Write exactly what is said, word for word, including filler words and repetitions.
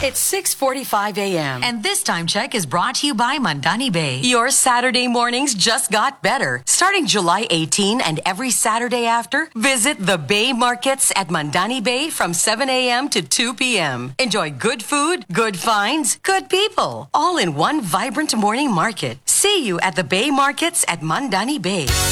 It's six forty-five a.m. And this time check is brought to you by Mandani Bay. Your Saturday mornings just got better. Starting July eighteenth and every Saturday after, visit the Bay Markets at Mandani Bay from seven a.m. to two p.m. Enjoy good food, good finds, good people, all in one vibrant morning market. See you at the Bay Markets at Mandani Bay.